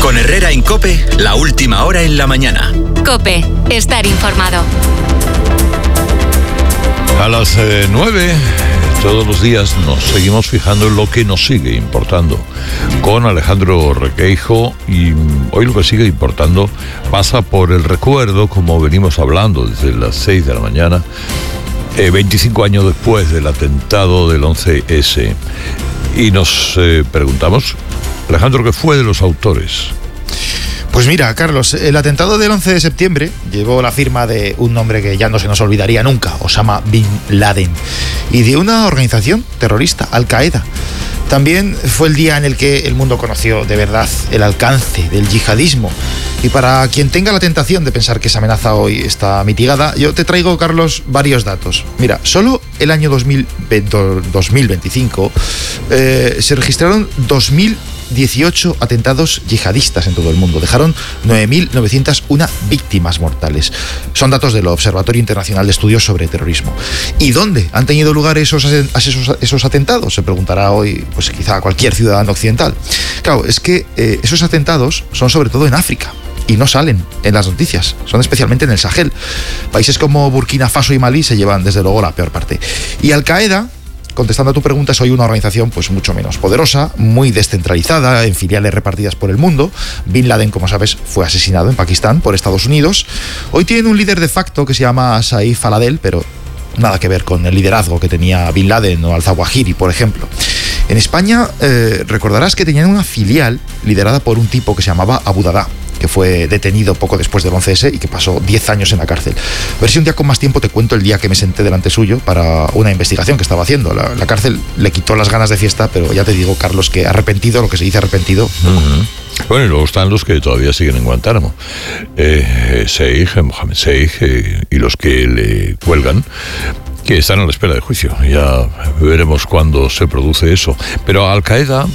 Con Herrera en COPE, la última hora en la mañana. COPE, estar informado. A las 9, todos los días nos seguimos fijando en lo que nos sigue importando con Alejandro Requeijo, y hoy lo que sigue importando pasa por el recuerdo, como venimos hablando desde las 6 de la mañana, 25 años después del atentado del 11S. Y nos preguntamos, Alejandro, ¿qué fue de los autores? Pues mira, Carlos, el atentado del 11 de septiembre llevó la firma de un nombre que ya no se nos olvidaría nunca, Osama Bin Laden, y de una organización terrorista, Al-Qaeda. También fue el día en el que el mundo conoció de verdad el alcance del yihadismo. Y para quien tenga la tentación de pensar que esa amenaza hoy está mitigada, yo te traigo, Carlos, varios datos. Mira, solo el año 2025 se registraron 2.018 atentados yihadistas en todo el mundo. Dejaron 9.901 víctimas mortales. Son datos del Observatorio Internacional de Estudios sobre Terrorismo. ¿Y dónde han tenido lugar esos atentados? Se preguntará hoy, pues quizá cualquier ciudadano occidental. Claro, es que esos atentados son sobre todo en África. Y no salen en las noticias, son especialmente en el Sahel. Países como Burkina Faso y Malí se llevan desde luego la peor parte. Y Al-Qaeda, contestando a tu pregunta, es hoy una organización pues mucho menos poderosa, muy descentralizada, en filiales repartidas por el mundo. Bin Laden, como sabes, fue asesinado en Pakistán por Estados Unidos. Hoy tienen un líder de facto que se llama Saif al-Adel, pero nada que ver con el liderazgo que tenía Bin Laden o al-Zawahiri, por ejemplo. En España, recordarás que tenían una filial liderada por un tipo que se llamaba Abu Dada, que fue detenido poco después del 11S y que pasó 10 años en la cárcel. A ver si un día con más tiempo te cuento el día que me senté delante suyo para una investigación que estaba haciendo. La cárcel le quitó las ganas de fiesta, pero ya te digo, Carlos, que arrepentido, lo que se dice arrepentido. Uh-huh. Bueno, y luego están los que todavía siguen en Guantánamo. Mohamed Sheikh y los que le cuelgan, que están a la espera de juicio. Ya veremos cuándo se produce eso. Pero a Al-Qaeda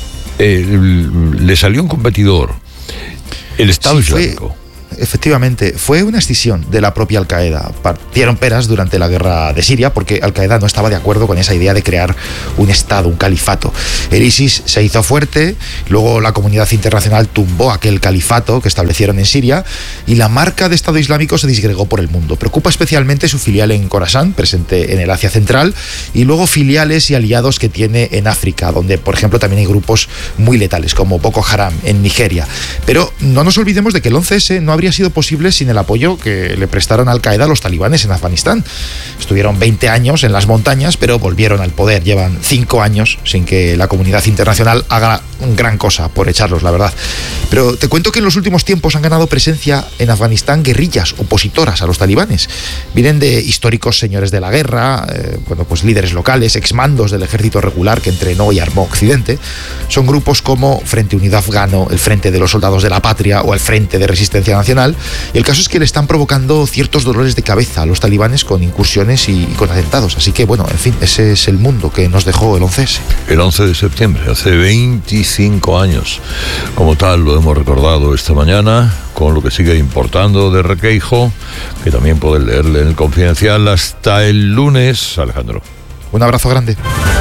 le salió un competidor, el Estado Islámico. Efectivamente, fue una escisión de la propia Al-Qaeda. Partieron peras durante la guerra de Siria porque Al-Qaeda no estaba de acuerdo con esa idea de crear un Estado, un califato. El ISIS se hizo fuerte, luego la comunidad internacional tumbó aquel califato que establecieron en Siria y la marca de Estado Islámico se disgregó por el mundo. Preocupa especialmente su filial en Khorasan, presente en el Asia Central, y luego filiales y aliados que tiene en África, donde, por ejemplo, también hay grupos muy letales, como Boko Haram en Nigeria. Pero no nos olvidemos de que el 11S no habría sido posible sin el apoyo que le prestaron a Al-Qaeda a los talibanes en Afganistán. Estuvieron 20 años en las montañas, pero volvieron al poder. Llevan 5 años sin que la comunidad internacional haga gran cosa por echarlos, la verdad. Pero te cuento que en los últimos tiempos han ganado presencia en Afganistán guerrillas opositoras a los talibanes. Vienen de históricos señores de la guerra, pues líderes locales, exmandos del ejército regular que entrenó y armó Occidente. Son grupos como Frente Unido Afgano, el Frente de los Soldados de la Patria o el Frente de Resistencia Nacional. Y el caso es que le están provocando ciertos dolores de cabeza a los talibanes con incursiones y con atentados. Así que, bueno, en fin, ese es el mundo que nos dejó el 11S. El 11 de septiembre, hace 25 años. Como tal, lo hemos recordado esta mañana con lo que sigue importando de Requeijo, que también pueden leerle en el Confidencial. Hasta el lunes, Alejandro. Un abrazo grande.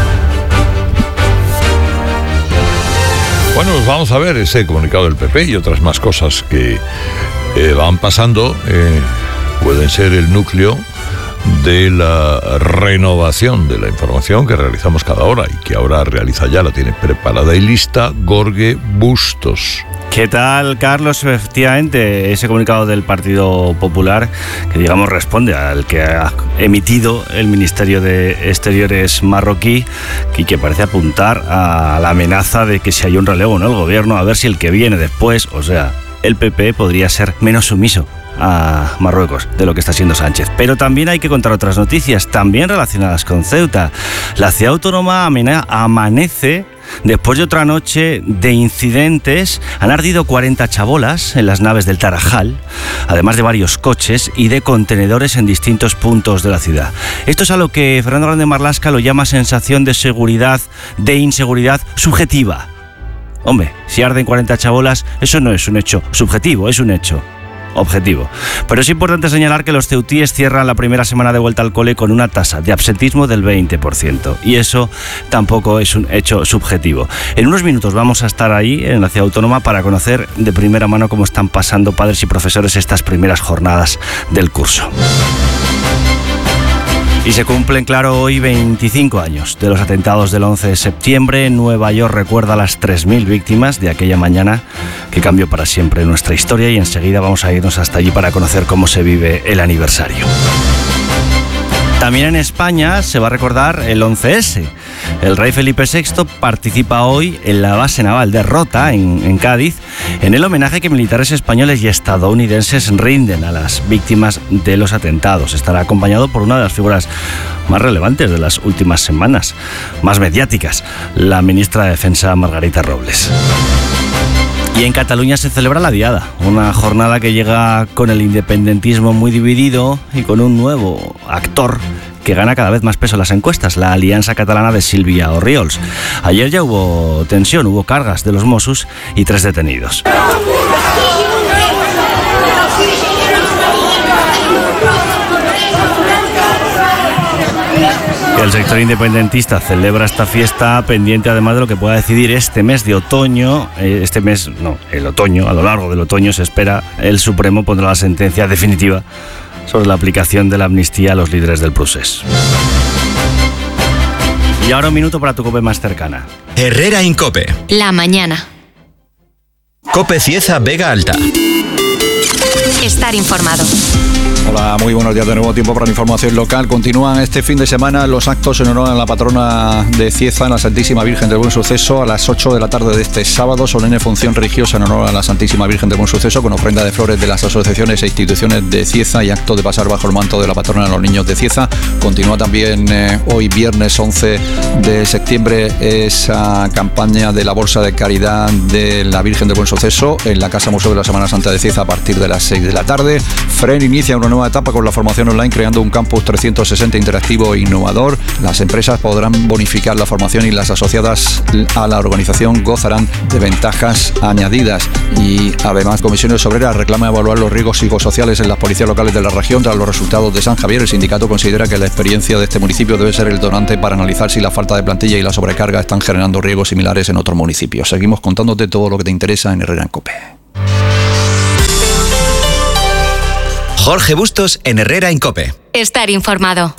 Bueno, pues vamos a ver ese comunicado del PP y otras más cosas que van pasando. Pueden ser el núcleo de la renovación de la información que realizamos cada hora y que ahora realiza ya, la tiene preparada y lista, Jorge Bustos. ¿Qué tal, Carlos? Efectivamente, ese comunicado del Partido Popular, que digamos responde al que ha emitido el Ministerio de Exteriores marroquí y que parece apuntar a la amenaza de que si hay un relevo en el gobierno, a ver si el que viene después, o sea, el PP, podría ser menos sumiso a Marruecos de lo que está siendo Sánchez. Pero también hay que contar otras noticias, también relacionadas con Ceuta. La ciudad autónoma amanece después de otra noche de incidentes. Han ardido 40 chabolas en las naves del Tarajal, además de varios coches y de contenedores en distintos puntos de la ciudad. Esto es a lo que Fernando Grande Marlaska lo llama sensación de seguridad, de inseguridad subjetiva. Hombre, si arden 40 chabolas, eso no es un hecho subjetivo, es un hecho objetivo. Pero es importante señalar que los ceutíes cierran la primera semana de vuelta al cole con una tasa de absentismo del 20%. Y eso tampoco es un hecho subjetivo. En unos minutos vamos a estar ahí en la Ciudad Autónoma para conocer de primera mano cómo están pasando padres y profesores estas primeras jornadas del curso. Y se cumplen, claro, hoy 25 años de los atentados del 11 de septiembre. Nueva York recuerda las 3.000 víctimas de aquella mañana que cambió para siempre nuestra historia, y enseguida vamos a irnos hasta allí para conocer cómo se vive el aniversario. También en España se va a recordar el 11S. El rey Felipe VI participa hoy en la base naval de Rota, en Cádiz, en el homenaje que militares españoles y estadounidenses rinden a las víctimas de los atentados. Estará acompañado por una de las figuras más relevantes de las últimas semanas, más mediáticas, la ministra de Defensa, Margarita Robles. Y en Cataluña se celebra la Diada, una jornada que llega con el independentismo muy dividido y con un nuevo actor que gana cada vez más peso en las encuestas, la Alianza Catalana de Sílvia Orriols. Ayer ya hubo tensión, hubo cargas de los Mossos y 3 detenidos. El sector independentista celebra esta fiesta pendiente además de lo que pueda decidir este mes de otoño. El otoño, a lo largo del otoño se espera, el Supremo pondrá la sentencia definitiva sobre la aplicación de la amnistía a los líderes del procés. Y ahora un minuto para tu COPE más cercana. Herrera Incope. La mañana. COPE Cieza Vega Alta. Estar informado. Hola, muy buenos días de nuevo. Tiempo para la información local. Continúan este fin de semana los actos en honor a la patrona de Cieza, la Santísima Virgen del Buen Suceso. A las 8 de la tarde de este sábado, solemne función religiosa en honor a la Santísima Virgen del Buen Suceso, con ofrenda de flores de las asociaciones e instituciones de Cieza y acto de pasar bajo el manto de la patrona a los niños de Cieza. Continúa también hoy, viernes 11 de septiembre, esa campaña de la Bolsa de Caridad de la Virgen del Buen Suceso en la Casa Museo de la Semana Santa de Cieza a partir de las 6 de la tarde. FREN inicia una nueva etapa con la formación online, creando un campus 360 interactivo e innovador. Las empresas podrán bonificar la formación y las asociadas a la organización gozarán de ventajas añadidas. Y además, Comisiones Obreras reclama evaluar los riesgos psicosociales en las policías locales de la región tras los resultados de San Javier. El sindicato considera que la experiencia de este municipio debe ser el detonante para analizar si la falta de plantilla y la sobrecarga están generando riesgos similares en otros municipios. Seguimos contándote todo lo que te interesa en Herrera en COPE. Jorge Bustos en Herrera Incope. Estar informado.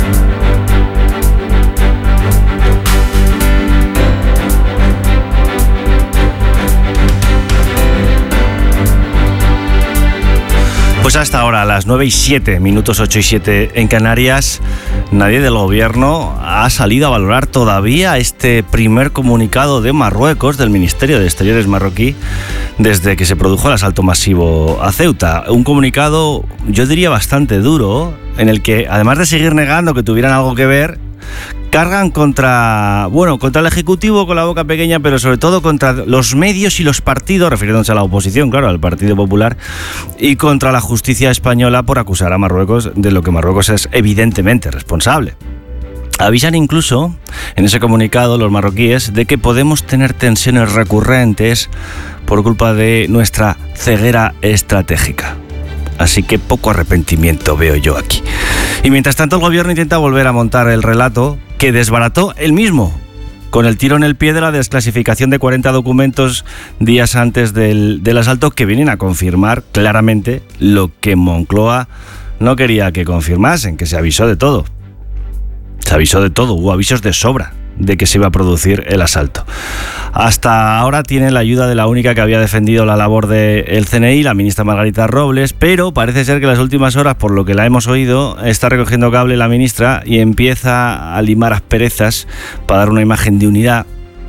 Pues hasta ahora, a las 9:07, minutos 8:07 en Canarias, nadie del gobierno ha salido a valorar todavía este primer comunicado de Marruecos, del Ministerio de Exteriores marroquí, desde que se produjo el asalto masivo a Ceuta. Un comunicado, yo diría, bastante duro, en el que, además de seguir negando que tuvieran algo que ver, cargan contra el Ejecutivo con la boca pequeña, pero sobre todo contra los medios y los partidos, refiriéndose a la oposición, claro, al Partido Popular, y contra la justicia española por acusar a Marruecos de lo que Marruecos es evidentemente responsable. Avisan incluso, en ese comunicado, los marroquíes, de que podemos tener tensiones recurrentes por culpa de nuestra ceguera estratégica. Así que poco arrepentimiento veo yo aquí. Y mientras tanto, el gobierno intenta volver a montar el relato que desbarató él mismo, con el tiro en el pie de la desclasificación de 40 documentos días antes del asalto, que vienen a confirmar claramente lo que Moncloa no quería que confirmasen, que se avisó de todo. Se avisó de todo, hubo avisos de sobra de que se iba a producir el asalto. Hasta ahora tiene la ayuda de la única que había defendido la labor del CNI, la ministra Margarita Robles, pero parece ser que en las últimas horas, por lo que la hemos oído, está recogiendo cable la ministra y empieza a limar asperezas para dar una imagen de unidad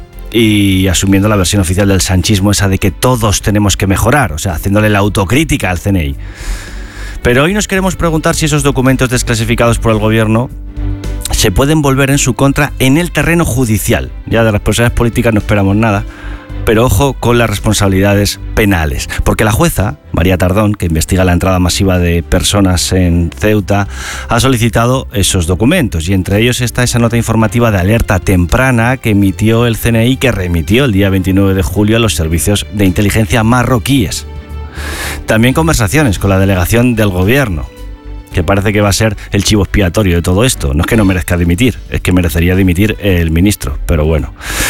y asumiendo la versión oficial del sanchismo, esa de que todos tenemos que mejorar, o sea, haciéndole la autocrítica al CNI. Pero hoy nos queremos preguntar si esos documentos desclasificados por el gobierno se pueden volver en su contra en el terreno judicial. Ya de responsabilidades políticas no esperamos nada, pero ojo con las responsabilidades penales, porque la jueza, María Tardón, que investiga la entrada masiva de personas en Ceuta, ha solicitado esos documentos, y entre ellos está esa nota informativa de alerta temprana que emitió el CNI, que remitió el día 29 de julio a los servicios de inteligencia marroquíes. También conversaciones con la delegación del gobierno, que parece que va a ser el chivo expiatorio de todo esto. No es que no merezca dimitir, es que merecería dimitir el ministro, pero bueno.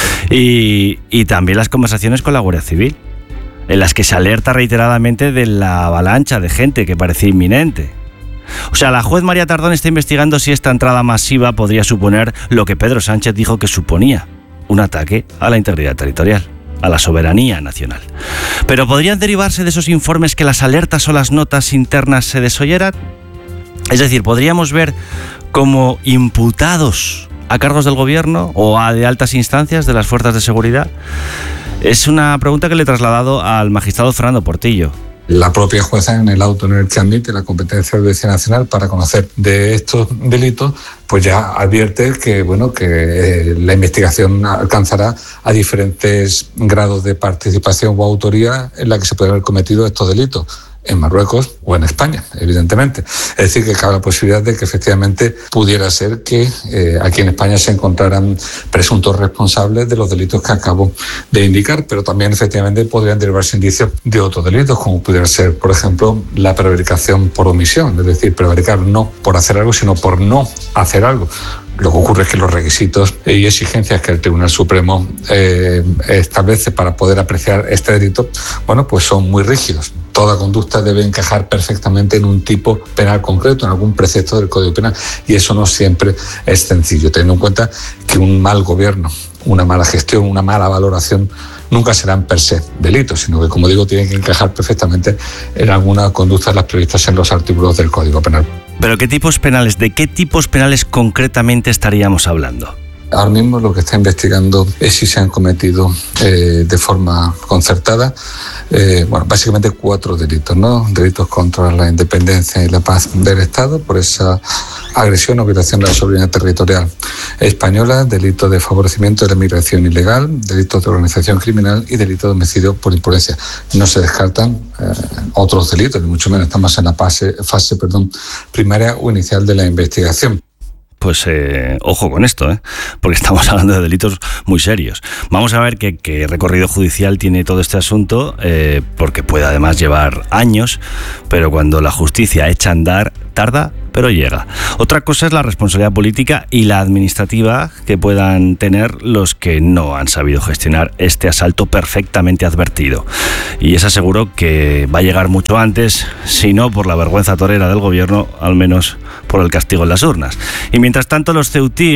Y también las conversaciones con la Guardia Civil, en las que se alerta reiteradamente de la avalancha de gente que parecía inminente. O sea, la juez María Tardón está investigando si esta entrada masiva podría suponer lo que Pedro Sánchez dijo que suponía: un ataque a la integridad territorial, a la soberanía nacional. Pero ¿podrían derivarse de esos informes que las alertas o las notas internas se desoyeran? Es decir, ¿podríamos ver como imputados a cargos del gobierno o a de altas instancias de las fuerzas de seguridad? Es una pregunta que le he trasladado al magistrado Fernando Portillo. La propia jueza, en el auto en el que admite la competencia de la Audiencia Nacional para conocer de estos delitos, pues ya advierte que, la investigación alcanzará a diferentes grados de participación o autoría en la que se pueden haber cometido estos delitos, en Marruecos o en España, evidentemente. Es decir, que cabe la posibilidad de que efectivamente pudiera ser que aquí en España se encontraran presuntos responsables de los delitos que acabo de indicar, pero también efectivamente podrían derivarse indicios de otros delitos, como pudiera ser, por ejemplo, la prevaricación por omisión, es decir, prevaricar no por hacer algo, sino por no hacer algo. Lo que ocurre es que los requisitos y exigencias que el Tribunal Supremo establece para poder apreciar este delito, pues son muy rígidos. Toda conducta debe encajar perfectamente en un tipo penal concreto, en algún precepto del Código Penal, y eso no siempre es sencillo, teniendo en cuenta que un mal gobierno, una mala gestión, una mala valoración nunca serán per se delitos, sino que, como digo, tienen que encajar perfectamente en algunas conductas las previstas en los artículos del Código Penal. ¿Pero qué tipos penales, de qué tipos penales concretamente estaríamos hablando? Ahora mismo lo que está investigando es si se han cometido de forma concertada, básicamente 4 delitos, ¿no? Delitos contra la independencia y la paz del Estado por esa agresión o violación de la soberanía territorial española, delito de favorecimiento de la migración ilegal, delitos de organización criminal y delito de homicidio por imprudencia. No se descartan otros delitos, ni mucho menos estamos en la fase primaria o inicial de la investigación. Pues ojo con esto, porque estamos hablando de delitos muy serios. Vamos a ver qué recorrido judicial tiene todo este asunto, porque puede además llevar años, pero cuando la justicia echa a andar, tarda, pero llega. Otra cosa es la responsabilidad política y la administrativa que puedan tener los que no han sabido gestionar este asalto perfectamente advertido. Y es seguro que va a llegar mucho antes, si no por la vergüenza torera del gobierno, al menos por el castigo en las urnas. Y mientras tanto, los ceutíes